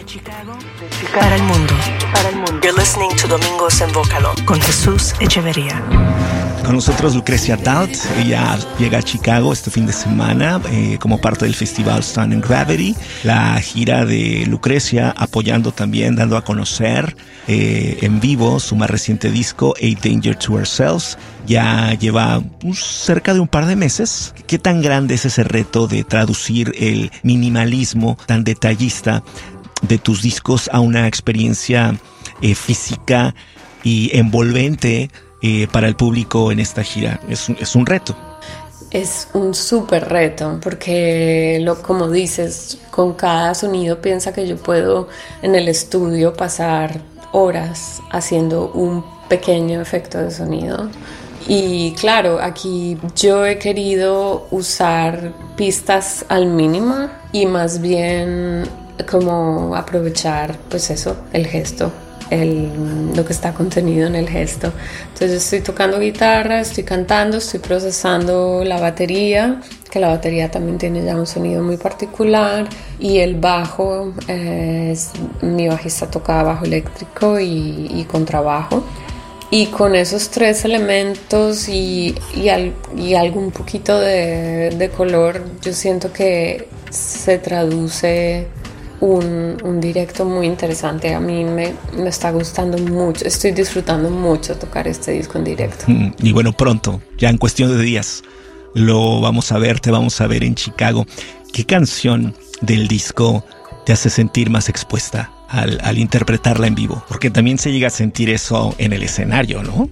Chicago para el mundo. You're listening to Domingos en Vocalo con Jesús Echeverría. Con nosotros Lucrecia Dowd. Ella llega a Chicago este fin de semana como parte del festival Stand and Gravity. La gira de Lucrecia apoyando también, dando a conocer en vivo su más reciente disco, A Danger to Ourselves. Ya lleva cerca de un par de meses. ¿Qué tan grande es ese reto de traducir el minimalismo tan detallista de tus discos a una experiencia física y envolvente para el público en esta gira? Es un reto. Es un súper reto porque, como dices, con cada sonido piensa que yo puedo en el estudio pasar horas haciendo un pequeño efecto de sonido. Y claro, aquí yo he querido usar pistas al mínimo y más bien como aprovechar pues eso, el gesto, lo que está contenido en el gesto. Entonces estoy tocando guitarra, estoy cantando, estoy procesando la batería, que la batería también tiene ya un sonido muy particular, y el bajo, mi bajista toca bajo eléctrico y contrabajo. Y con esos tres elementos y algún poquito de color, yo siento que se traduce un directo muy interesante. A mí me está gustando mucho, estoy disfrutando mucho tocar este disco en directo. Y bueno, pronto, ya en cuestión de días, lo vamos a ver, te vamos a ver en Chicago. ¿Qué canción del disco te hace sentir más expuesta al interpretarla en vivo? Porque también se llega a sentir eso en el escenario, ¿no?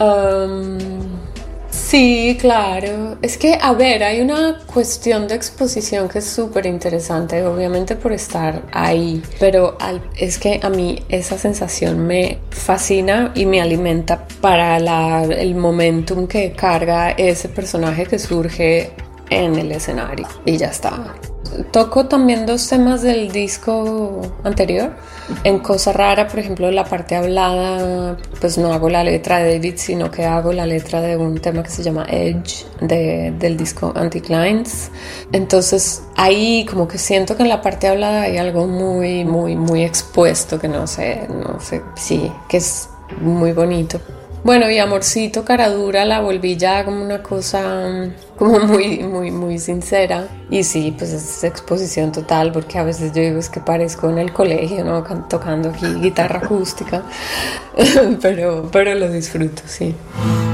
Sí, claro. Es que, a ver, hay una cuestión de exposición que es súper interesante, obviamente por estar ahí, pero es que a mí esa sensación me fascina y me alimenta para el momentum que carga ese personaje que surge en el escenario y ya está. Toco también 2 temas del disco anterior. En Cosa Rara, por ejemplo, la parte hablada, pues no hago la letra de David, sino que hago la letra de un tema que se llama Edge del disco Anticlines. Entonces ahí como que siento que en la parte hablada hay algo muy, muy, muy expuesto, que no sé, sí, que es muy bonito. Bueno, y Amorcito Caradura la volví ya como una cosa como muy, muy, muy sincera. Y sí, pues es exposición total, porque a veces yo digo es que parezco en el colegio, ¿no? Tocando aquí guitarra acústica. pero lo disfruto, sí.